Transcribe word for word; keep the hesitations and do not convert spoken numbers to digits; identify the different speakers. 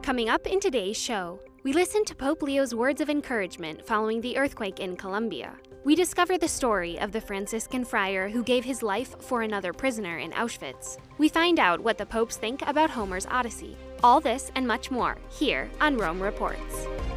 Speaker 1: Coming up in today's show, we listen to Pope Leo's words of encouragement following the earthquake in Colombia. We discover the story of the Franciscan friar who gave his life for another prisoner in Auschwitz. We find out what the popes think about Homer's Odyssey. All this and much more here on Rome Reports.